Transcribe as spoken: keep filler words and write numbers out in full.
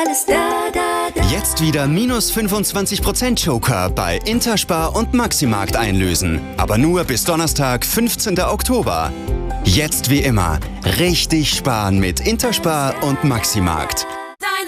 alles da, da, da. Jetzt wieder minus fünfundzwanzig Prozent Joker bei Interspar und Maximarkt einlösen. Aber nur bis Donnerstag, fünfzehnten Oktober. Jetzt wie immer, richtig sparen mit Interspar und Maximarkt.